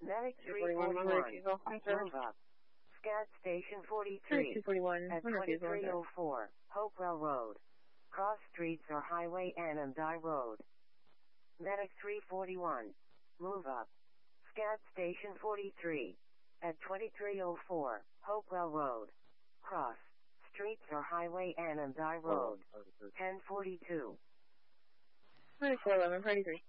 Medic 341, 341. I'm sorry. Move up. Scat Station 43. 241, At 2304, Hopewell Road. Cross streets or Highway N and Die Road. Medic 341. Move up. Scat Station 43. At 2304, Hopewell Road. Cross streets or Highway N and Die Road. 1042. 9411, 33.